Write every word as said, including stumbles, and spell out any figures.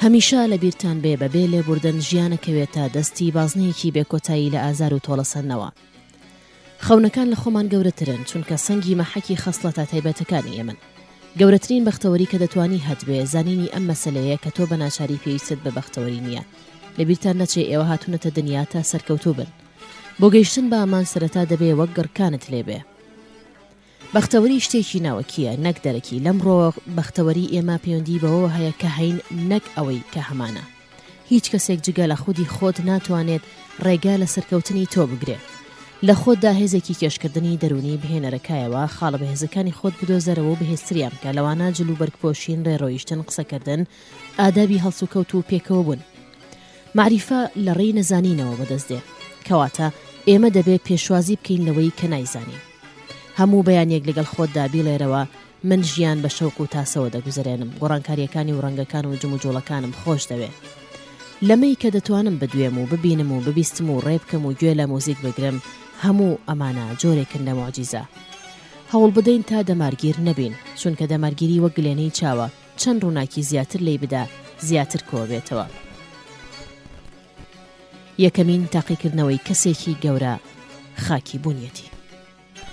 هەمیشە لە بیرتان بێ بەبێ لێبوردن ژیانەکەوێتە دەستی بازنەیەکی بێکۆتایی لە ئازار و تۆڵەسەندنەوە. خەونەکان لە خۆمان گەورەترن چونکە سەنگی مەحەکی خەسڵەتە تایبەتەکانی ئێمن. گەورەترین بەختەوەری کە دەتوانی هەتبێ زانینی ئەم مەسەلەیە کە تۆ بە ناچاری پێویستت بە بەختەوەری نییە. لە بیرتان نەچێ ئێوە هاتوونەتە دنیا تا سەرکەوتوو بن. بۆ گەیشتن بە ئامان سەرەتا دەبێ وەک گڕکانت لێبێ. بەختەوەری شتێکی ناوەکیە نەک دەرەکی. لەمڕۆ بەختەوەری ئێمە پەیوەندی بەوە هەیە کە هەین نەک ئەوەی کە هەمانە. هیچ کەسێک جگە لە خودی خۆت ناتوانێت ڕێگا لە سەرکەوتنی تۆ بگرێ. لە خۆتدا هێزێکی کێشکردنی دەرونی بهێنەرەکایەوە خاڵە بەهێزەکانی خۆت بدۆزەرەوە و بەهێزتریان بکە. لەوانە جلو بەرگپۆشین، ڕێڕۆیشتن، قسەکردن، ئادابی هەڵس و کەوت و پێکەوە بوون. معریفە لە ڕێی نەزانینەوە بەدەست دێ، کەواتە ئێمە دەبێت پێشوازی بکەین لەوەی کە نایزانین. هەموو بەیانێک لەگەڵ خۆتدا بیڵێرەوە من ژیان بە شەوق و تاسەوە دەگوزارێنم، گۆڕانکاریەکانی و ڕەنگەکان و جموجۆڵەکانم خۆش دەوێت. لەمەی کە دەتوانم بەدوێم و ببینم و ببیستم و ڕێ بکەم و گوێ لە مۆزیک بگرم، هەموو ئەمانە جۆرێکن لە موعجیزە. هەوڵ بدەین تا دەمارگیر نەبین، چونکە دەمارگیری وەک گلێنەی چاوە، چەند ڕووناکی زیاتر لێی بدا زیاتر کۆ بێتەوە. یەکەمین تاقیکردنەوەی کەسێکی گەورە خاکی بوونیەتی.